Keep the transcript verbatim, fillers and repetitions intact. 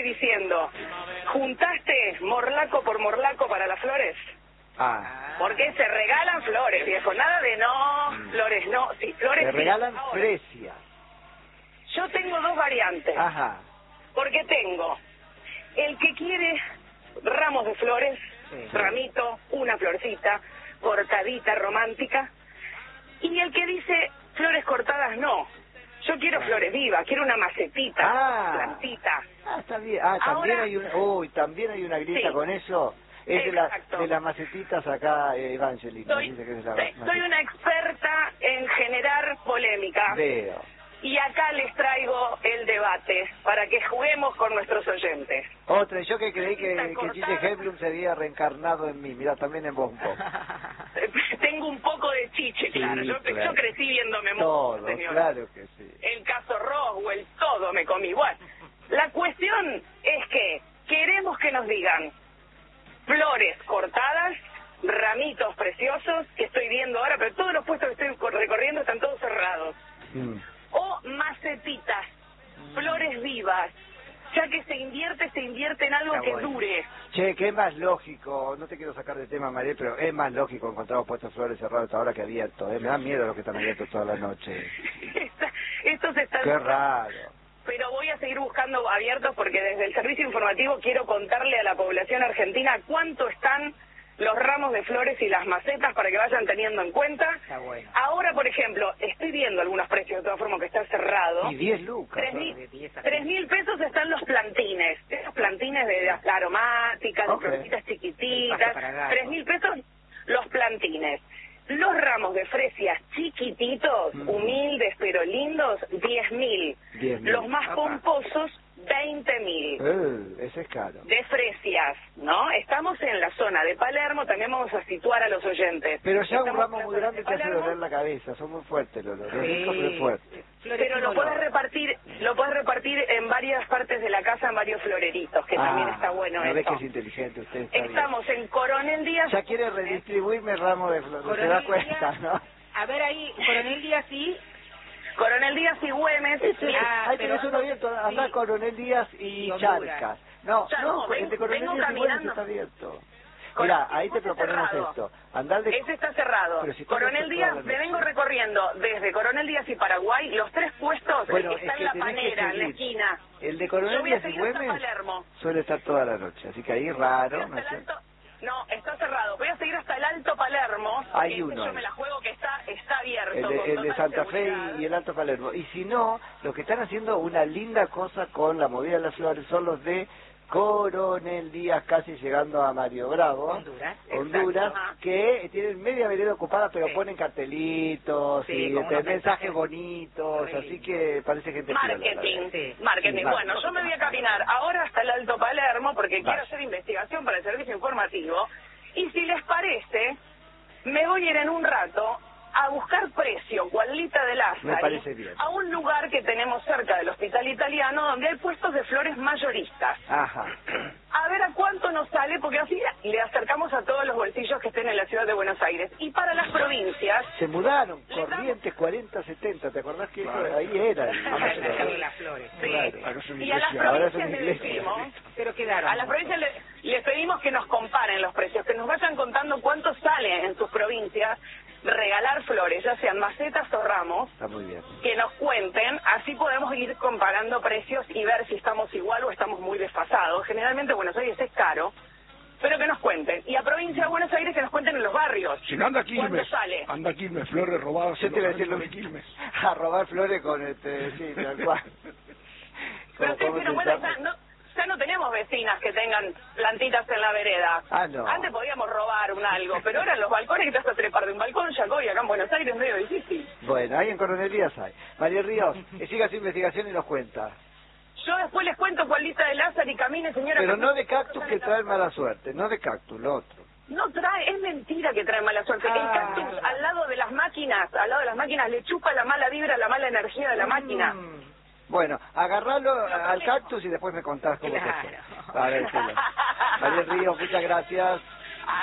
diciendo, ¿juntaste morlaco por morlaco para las flores? Ah. Porque se regalan flores, viejo. Nada de no, flores no, sí, flores Se sí. regalan Ahora, fresias. yo tengo dos variantes. Ajá. Porque tengo el que quiere ramos de flores, Sí. ramito, una florcita, cortadita, romántica, y el que dice flores cortadas no. Yo quiero Ah. flores vivas, quiero una macetita, Ah. plantita. Ah, está bien. Ah, también Ahora- hay una... Uy, también hay una grita Sí. con eso. Es de, la, Exacto. de las macetitas acá, eh, Evangeline. Soy, Dice que es de la sí, soy maceta. una experta en generar polémica. Veo. Y acá les traigo el debate para que juguemos con nuestros oyentes. Otra, yo que creí que, Está que cortada. Chiche Hellblum se había reencarnado en mí. Mira, también en vos un poco. Tengo un poco de chiche, Sí, claro. Yo, claro. yo crecí viéndome Todo, mucho, señor. claro que sí. El caso Roswell, todo me comí. Bueno, la cuestión es que queremos que nos digan flores cortadas, ramitos preciosos, que estoy viendo ahora, pero todos los puestos que estoy recorriendo están todos cerrados. Mm. O macetitas, flores vivas, ya que se invierte, se invierte en algo Está que bueno. dure. Che, que es más lógico, no te quiero sacar de tema, María, pero es más lógico encontrar puestos flores cerrados hasta ahora que abiertos. ¿eh? Me da miedo los que están abiertos toda la noche. Esta- Estos están... Qué raro. Pero voy a seguir buscando abiertos porque desde el servicio informativo quiero contarle a la población argentina cuánto están los ramos de flores y las macetas para que vayan teniendo en cuenta. Está bueno. Ahora, por ejemplo, estoy viendo algunos precios de todas formas que está cerrado. Y diez lucas. Tres ¿no? mil, tres mil pesos están los plantines, esos plantines de las aromáticas, Ok. de florcitas El chiquititas. pasto para gato. Tres mil pesos los plantines. Los ramos de fresias chiquititos, Mm. humildes pero lindos, diez mil. diez mil. Los más Apa. pomposos, veinte mil. Eh, ese es caro. De fresias, ¿no? Estamos en la zona de Palermo, también vamos a situar a los oyentes. Pero ya un Estamos ramo en la muy zona grande de te hace Palermo, doler la cabeza, son muy fuertes los los Sí. ricos son fuertes. Flores pero sin lo olor. puedes repartir, lo puedes repartir en varias partes de la casa, en varios floreritos, que también está bueno no ves eso. que es inteligente usted, está bien. Estamos en Coronel Díaz. Ya quiere redistribuirme el ramo de flores, se Coronel da cuenta, Díaz. ¿no? A ver ahí, Coronel Díaz sí. Coronel Díaz y Güemes. Ese, Ah, ahí pero tenés uno abierto, andá sí. Coronel Díaz y Y Honduras. Charcas. No, Ya, no, no, el de ven- Coronel vengo Díaz y Güemes caminando. está abierto. Con- Mira, ahí te está proponemos cerrado. esto. Andar de... Ese está cerrado. Pero si está Coronel abierto Díaz, toda la me noche. vengo recorriendo desde Coronel Díaz y Paraguay, los tres puestos, Bueno, el que está es en que la tenés que panera, en la seguir. esquina. El de Yo Coronel voy a Díaz y seguir hasta Güemes Palermo. suele estar toda la noche, así que ahí raro. Voy ¿no hasta es el cierto? alto... No, está cerrado. Voy a seguir hasta el Alto Palermo. Hay Ese uno Yo ahí. me la juego que está, está abierto. El de, con el de total Santa Fe seguridad. y, y el Alto Palermo. Y si no, los que están haciendo una linda cosa con la movida de las flores son los de Coronel Díaz, casi llegando a Mario Bravo, Honduras. Honduras, Exacto. que tienen media vereda ocupada, pero Sí. ponen cartelitos Sí, y con este, unos mensajes mensajes bonitos, muy así lindos. que parece gente piola, la Marketing, verdad. Sí. marketing. Sí, Bueno, marketing. yo me voy a caminar ahora hasta el Alto Palermo porque Vale. quiero hacer investigación para el servicio informativo. Y si les parece, me voy a ir en un rato a buscar precio, cualita de Lázaro, Me parece bien. a un lugar que tenemos cerca del Hospital Italiano donde hay puestos de flores mayoristas. Ajá. A ver a cuánto nos sale, porque así le acercamos a todos los bolsillos que estén en la ciudad de Buenos Aires. Y para las provincias, Se mudaron, Le damos- Corrientes cuarenta setenta, ¿te acordás que eso Claro. ahí era? el- Vamos a dejar de las flores. sí. Claro. Ahora son Y a las iglesias. Ahora son provincias le iglesias. decimos... Pero quedaron. A las provincias le- les pedimos que nos comparen los precios, que nos vayan contando cuánto sale en sus provincias regalar flores, ya sean macetas o ramos, Está muy bien. que nos cuenten, así podemos ir comparando precios y ver si estamos igual o estamos muy desfasados. Generalmente Buenos Aires es caro, pero que nos cuenten. Y a provincia de Buenos Aires que nos cuenten en los barrios. Si no anda ¿Cuánto Quilmes, sale? anda Quilmes, flores robadas. Yo en te iba a los decir lo jardines de Quilmes. A robar flores con este, sí, tal cual. Pero Como- ustedes como dieron cuenta, pensamos. ya no, ya no tenemos vecinas que tengan plantitas en la vereda. Ah, no. Antes podíamos robar un algo, pero ahora en los balcones que te vas a trepar de un balcón, ya hoy acá en Buenos Aires es medio difícil. Bueno, ahí en Coronel Díaz hay. María Ríos, que siga su investigación y nos cuenta. Yo después les cuento cuál lista de Lázaro y camine, señora. Pero que no de cactus que trae traen mala suerte, no de cactus, lo otro. No trae, es mentira que trae mala suerte. El Ah. cactus al lado de las máquinas, al lado de las máquinas le chupa la mala vibra, la mala energía de la máquina. Mm. Bueno, agarralo al cactus y después me contás cómo Claro. te fue. A ver, María Ríos, muchas gracias.